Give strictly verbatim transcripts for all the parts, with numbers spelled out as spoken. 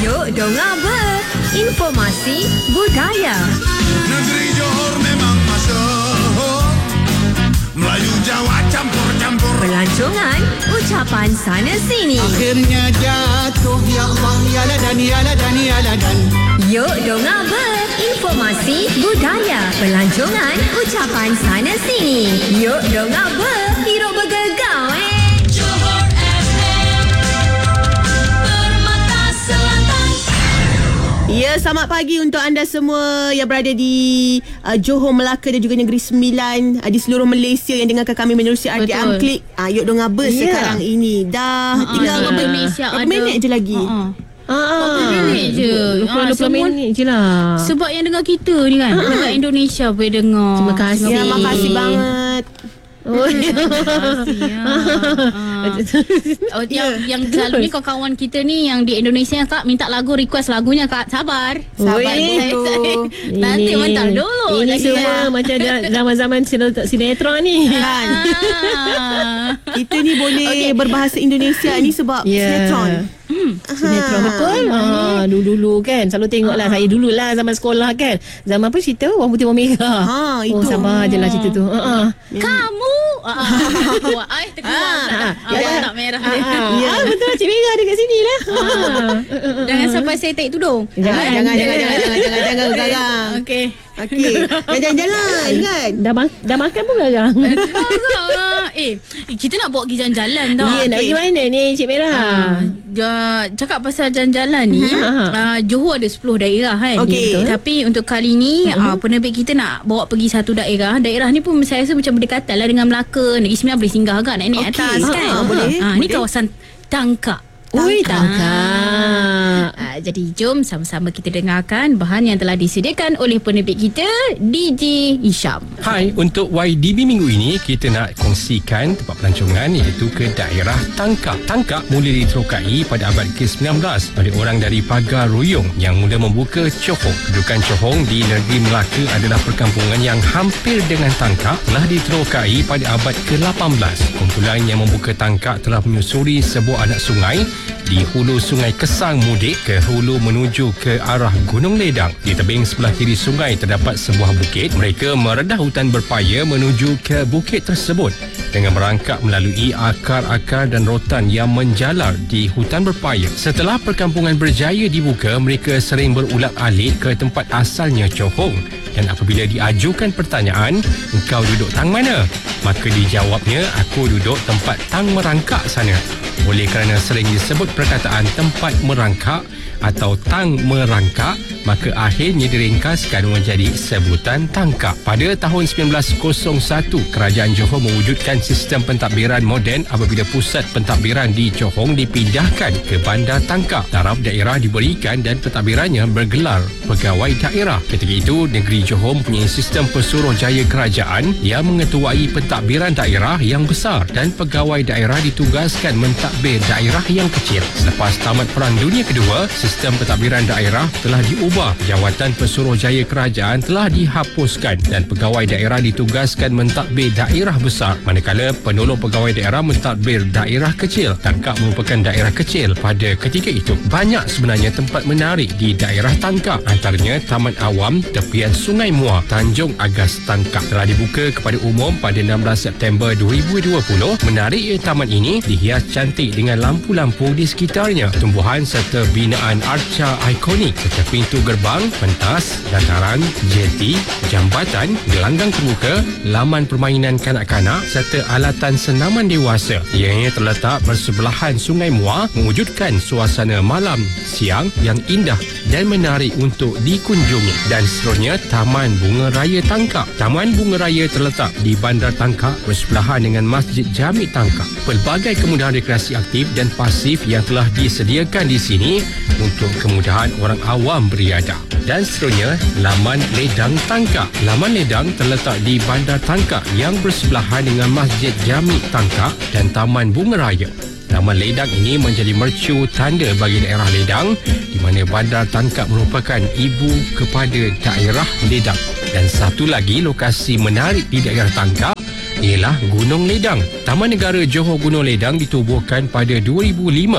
Yuk dengar ber, informasi budaya. Negeri Johor memang masyhur, Melayu Jawa campur-campur. Pelancongan, ucapan sana sini. Akhirnya jatuh, ya Allah, ya ladan, ya ladan, ya ladan. Yuk dengar ber, informasi budaya. Pelancongan, ucapan sana sini. Yuk dengar ber, hidup bergegar eh. Johor F M, Permata Selatan. Ya, selamat pagi untuk anda semua yang berada di uh, Johor, Melaka dan juga Negeri Sembilan, uh, di seluruh Malaysia yang dengarkan kami menerusi R T M Klik. Uh, yuk dengar ber yeah. sekarang ini. Dah uh, tinggal berapa, berapa minit je lagi. Uh-uh. Berapa minit je dua puluh minit je lah. Sebab yang dengar kita ni kan, uh-huh. dekat Indonesia boleh dengar. Terima kasih. Ya, terima kasih banget. Oh, terima kasih. Ya. Oh, yang, yang selalunya kawan-kawan kita ni yang di Indonesia Kak minta lagu, request lagunya Kak. Sabar. Sabar dulu. Nanti mental dulu. Ini semua ya. Macam zaman-zaman sinetron ni kan. Kita ni boleh okay. berbahasa Indonesia ni sebab yeah. sinetron. Hmm. Sinetron betul. Ah, dulu-dulu kan selalu tengoklah ah. saya dululah zaman sekolah kan. Zaman apa cerita Orang Putih Orang Merah. Ha, itu. Oh, sabar je lah cerita tu. Ha ah. Kamu ah, ai terkeluar. Awak tak merah dia. Ya, betul Cik Merah dekat sini lah. Jangan sampai saya tarik tudung. Jangan jangan jangan jangan jangan jangan garang. Okey. Okey. Jalan-jalan kan. Dah dah makan pun garang. Eh, kita nak bawa pergi jalan-jalan tau. Ya, nak pergi mana ni Cik Merah? Uh, cakap pasal jalan-jalan ni, uh, Johor ada sepuluh daerah kan. Okay. Tapi untuk kali ni uh, penerbit kita nak bawa pergi satu daerah. Daerah ni pun saya rasa macam berdekatan lah dengan Melaka. Negeri Sembilan boleh singgah agak naik-naik okay. atas kan. Ha, boleh. Uh, ni kawasan Tangkak. Ui, Tangkak. Uh, jadi jom sama-sama kita dengarkan bahan yang telah disediakan oleh penerbit kita, D J Hisham. Hai, untuk Y D B minggu ini kita nak kongsikan tempat pelancongan iaitu ke daerah Tangkak. Tangkak mula diterokai pada abad ke sembilan belas oleh orang dari Pagar Ruyung yang mula membuka Johor. Kedudukan Johor di negeri Melaka adalah perkampungan yang hampir dengan Tangkak telah diterokai pada abad ke lapan belas. Kumpulan yang membuka Tangkak telah menyusuri sebuah anak sungai di hulu Sungai Kesang Mudik ke hulu menuju ke arah Gunung Ledang. Di tebing sebelah kiri sungai terdapat sebuah bukit. Mereka meredah hutan berpaya menuju ke bukit tersebut dengan merangkak melalui akar-akar dan rotan yang menjalar di hutan berpaya. Setelah perkampungan berjaya dibuka, mereka sering berulat-alik ke tempat asalnya Johor. Dan apabila diajukan pertanyaan, engkau duduk tang mana? Maka dijawabnya, aku duduk tempat tang merangkak sana. Oleh kerana sering disebut perkataan tempat merangkak atau tang merangkak, maka akhirnya diringkaskan menjadi sebutan Tangkak. Pada tahun sembilan belas kosong satu, Kerajaan Johor mewujudkan sistem pentadbiran moden apabila pusat pentadbiran di Johor dipindahkan ke Bandar Tangkak. Taraf daerah diberikan dan pentadbirannya bergelar Pegawai Daerah. Ketika itu, negeri Johor mempunyai sistem pesuruhjaya kerajaan yang mengetuai pentadbiran daerah yang besar dan pegawai daerah ditugaskan mentadbir daerah yang kecil. Selepas tamat Perang Dunia Kedua, sistem pentadbiran daerah telah diubah. Jawatan Pesuruhjaya Kerajaan telah dihapuskan dan pegawai daerah ditugaskan mentadbir daerah besar, manakala penolong pegawai daerah mentadbir daerah kecil. Tangkak merupakan daerah kecil pada ketika itu. Banyak sebenarnya tempat menarik di daerah Tangkak, antaranya Taman Awam tepian Sungai Muar. Tanjung Agas Tangkak telah dibuka kepada umum pada enam belas September dua ribu dua puluh. Menariknya taman ini dihias cantik dengan lampu-lampu di sekitarnya, tumbuhan serta binaan arca ikonik seperti pintu gerbang, pentas, dataran, jeti, jambatan, gelanggang terbuka, laman permainan kanak-kanak serta alatan senaman dewasa. Ianya terletak bersebelahan Sungai Muar, mewujudkan suasana malam siang yang indah dan menarik untuk dikunjungi. Dan seterusnya, Taman Bunga Raya Tangkak. Taman Bunga Raya terletak di Bandar Tangkak bersebelahan dengan Masjid Jami Tangkak. Pelbagai kemudahan rekreasi aktif dan pasif yang telah disediakan di sini untuk kemudahan orang awam beriadah. Dan seterusnya, Laman Ledang Tangkak. Laman Ledang terletak di Bandar Tangkak yang bersebelahan dengan Masjid Jami Tangkak dan Taman Bunga Raya. Laman Ledang ini menjadi mercu tanda bagi daerah Ledang, di mana Bandar Tangkak merupakan ibu kepada daerah Ledang. Dan satu lagi lokasi menarik di daerah Tangkak ialah Gunung Ledang. Taman Negara Johor Gunung Ledang ditubuhkan pada dua ribu lima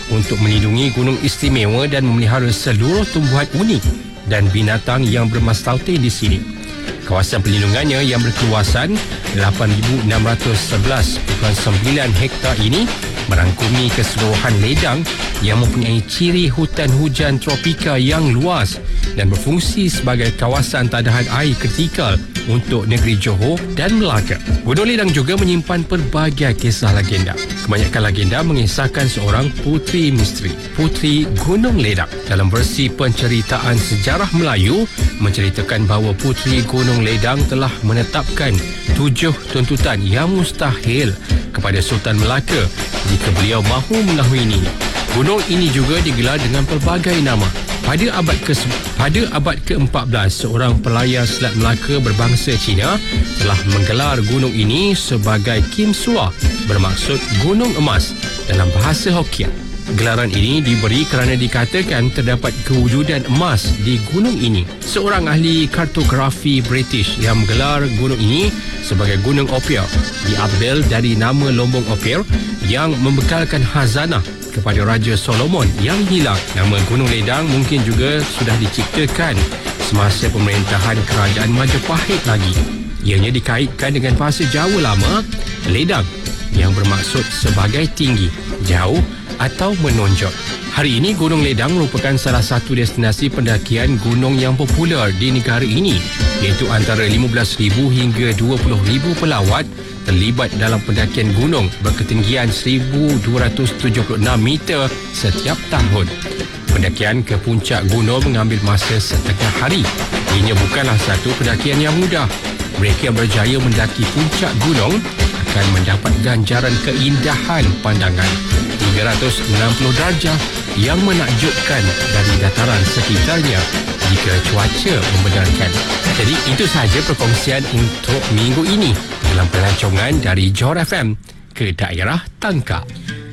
untuk melindungi gunung istimewa dan memelihara seluruh tumbuhan unik dan binatang yang bermaslahat di sini. Kawasan perlindungannya yang berkeluasan lapan ribu enam ratus sebelas perpuluhan sembilan hektar ini merangkumi keseluruhan ledang yang mempunyai ciri hutan hujan tropika yang luas dan berfungsi sebagai kawasan tadahan air kritikal untuk negeri Johor dan Melaka. Gunung Ledang juga menyimpan pelbagai kisah legenda. Kebanyakan legenda mengisahkan seorang puteri misteri, Puteri Gunung Ledang. Dalam versi penceritaan sejarah Melayu menceritakan bahawa Puteri Gunung Ledang telah menetapkan tujuh tuntutan yang mustahil kepada Sultan Melaka jika beliau mahu mengahwininya. Gunung ini juga digelar dengan pelbagai nama. Pada abad ke pada abad ke-empat belas, seorang pelayar Selat Melaka berbangsa Cina telah menggelar gunung ini sebagai Kim Sua, bermaksud gunung emas dalam bahasa Hokkien. Gelaran ini diberi kerana dikatakan terdapat kewujudan emas di gunung ini. Seorang ahli kartografi British yang menggelar gunung ini sebagai Gunung Ophir diambil dari nama lombong Ophir yang membekalkan khazanah kepada Raja Solomon yang hilang. Nama Gunung Ledang mungkin juga sudah diciptakan semasa pemerintahan Kerajaan Majapahit lagi. Ianya dikaitkan dengan bahasa Jawa lama Ledang yang bermaksud sebagai tinggi, jauh atau menonjol. Hari ini Gunung Ledang merupakan salah satu destinasi pendakian gunung yang popular di negara ini, iaitu antara lima belas ribu hingga dua puluh ribu pelawat terlibat dalam pendakian gunung berketinggian seribu dua ratus tujuh puluh enam meter setiap tahun. Pendakian ke puncak gunung mengambil masa setengah hari. Ianya bukanlah satu pendakian yang mudah. Mereka yang berjaya mendaki puncak gunung akan mendapat ganjaran keindahan pandangan tiga ratus enam puluh darjah yang menakjubkan dari dataran sekitarnya jika cuaca membenarkan. Jadi itu sahaja perkongsian untuk minggu ini dalam pelancongan dari Johor F M ke daerah Tangkak.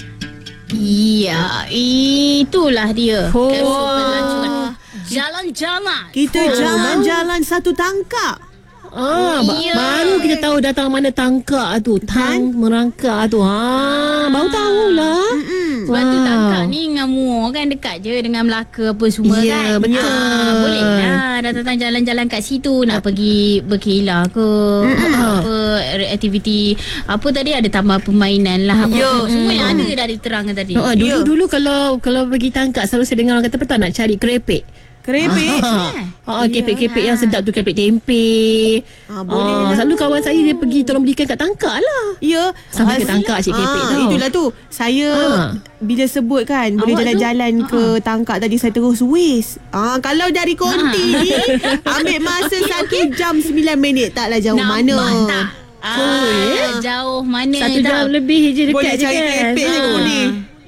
Iya, itulah dia. Oh. Pelancongan jalan-jalan. Kita Oh, jalan-jalan satu Tangkak. Ah, ba- Ya. baru kita tahu datang mana Tangkak tu. Tang merangkak tu. Ha, baru tahulah. Sebab tu Tangkak ni dengan Muar kan dekat je dengan Melaka apa semua Ya, kan. betul. Ah, boleh lah datang jalan-jalan kat situ nak pergi berkelah ke apa aktiviti apa tadi ada tambah permainan lah apa Ya. semua yang ada dah diterangkan tadi. Oh, dulu-dulu kalau kalau pergi Tangkak selalu saya dengar orang kata petang nak cari kerepek. Kerepek. Ha, ha, kepek-kepek yang sedap tu, kepek tempe. Ah, boleh lah. Selalu kawan saya dia pergi tolong belikan kat Tangkak lah. Ya. Sampai ke Ah, Tangkak cik kepek ah, tau. Itulah tu. Saya Ah. bila sebut kan boleh Awak tu? jalan-jalan ke Tangkak tadi, saya terus waste. Ah, kalau dari Konti ni ambil masa satu jam sembilan minit, taklah jauh Nampak mana. tak? Ah, jauh mana Satu tak? jam lebih je dekat Boleh je cari kan. kerepek je kat ni.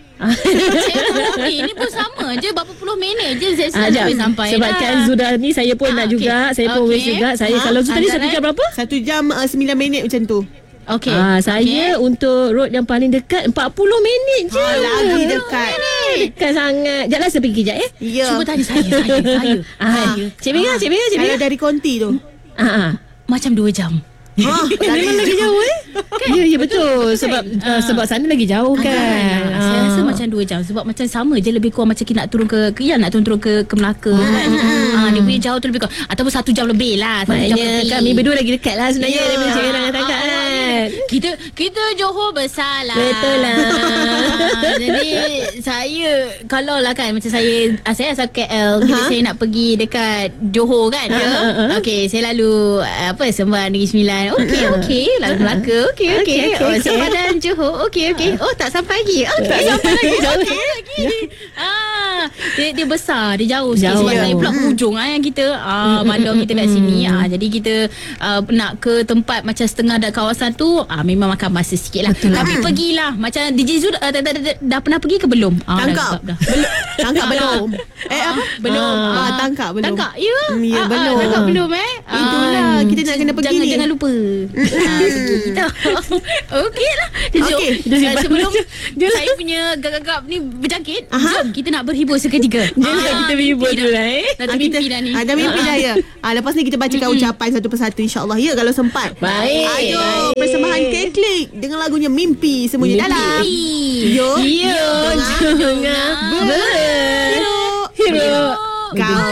Cikgu ini pun sama je berapa puluh minit je saya Ah, selalu jap. boleh sampai Sebab dah. kan Zudah ni saya pun Ah, nak okey. juga. Saya pun Okey. waste juga. Saya Ah, kalau tu tadi satu antara- jam berapa? Satu jam uh, sembilan minit macam tu. Okey. Ah, saya untuk road yang paling dekat empat puluh minit je. Ah, lagi dekat. Dekat sangat. Sekejap lah saya pergi kejap eh. Ya. Cuba tanya saya, saya, saya. Ah, Cik Mega, Cik Mega, Cik Kalau Mega. dari Konti tu. Ah, ah. Macam dua jam. Ah, Memang lagi jauh eh? Ya, ya betul. Sebab uh, sebab sana lagi jauh kan. Ah, saya rasa macam dua jam sebab macam sama je lebih kurang macam kita nak turun ke, ke ya nak turun, turun ke ke Melaka kan. Ah, dia punya jauh tu lebih kurang ataupun satu jam lebih lah. Satu jam Maknanya lebih. kami berdua lagi dekat lah sebenarnya Ya. daripada Cik Mega dengan Tangkak Ah, kan. Kita kita Johor besar lah. Betul lah. Ah, jadi saya kalau lah kan macam saya ah, saya asal K L, jadi saya nak pergi dekat Johor kan. Okey, saya lalu ah, apa Sembawang Negeri Sembilan. Okey, okey, lalu Melaka. Okey, okey. Okey, okey, Oh, okey. Sempadan Johor. Okey, okey. Oh, tak sampai lagi. Okey, tak sampai lagi. Okey lagi. Ah, dia, dia besar, dia jauh sikit Jauh. sebab saya pula hujung ah yang kita ah mandau kita kat sini. Ah, jadi kita ah, nak ke tempat macam setengah dah kawasan tu ah memang makan masa sikit lah. Tapi pergilah macam D J Zul ah, dah, dah, dah, dah pernah pergi ke belum? Ah, Tangkak. Dah, dah. Tangkak belum. Eh apa? Belum. Ah, Tangkak belum. Tangkak, ya. Hmm, ya, Ah, ah, belum. Tangkak belum eh. Itulah, Ah, kita nak kena pergi jangan, ni. Jangan lupa. Ah, kita. Okey lah. Jom, Okey. ah, sebelum saya punya gagap-gagap ni berjangkit, Aha. jom kita nak berhibur seketika. Jadi kita hibur dulu lah eh. Dah termimpi dah ni. Ah, dah mimpi dah ya. Ah, lepas ni kita bacakan ucapan satu persatu insya-Allah ya kalau sempat. Baik. Ayo, persembahan K-Klik dengan lagunya Mimpi sembunyi Mimpi. dalam. Yo. Yo, Dengar. dengar. Ber. Hero. Hero. Kau